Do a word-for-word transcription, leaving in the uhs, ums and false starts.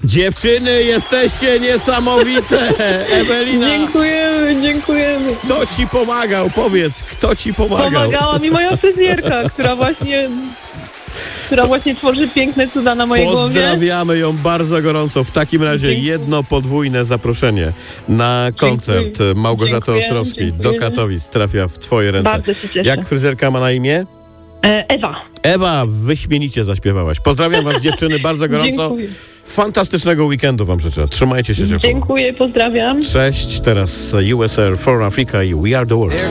Dziewczyny, jesteście niesamowite! Ewelina! Dziękujemy, dziękujemy. Kto ci pomagał? Powiedz, kto ci pomagał? Pomagała mi moja fryzjerka, która właśnie... która właśnie tworzy piękne cuda na mojej głowie. Pozdrawiamy ją bardzo gorąco. W takim razie Dziękuję. jedno podwójne zaproszenie na koncert Dziękuję. Małgorzaty Dziękuję, Ostrowskiej dziękuję. do Katowic trafia w twoje ręce. Bardzo się cieszę. Jak fryzjerka ma na imię? E, Ewa. Ewa, wyśmienicie zaśpiewałaś. Pozdrawiam was dziewczyny bardzo gorąco. Dziękuję. Fantastycznego weekendu wam życzę. Trzymajcie się ciepło. Dziękuję, pozdrawiam. Cześć, teraz U S R for Africa i We Are The World.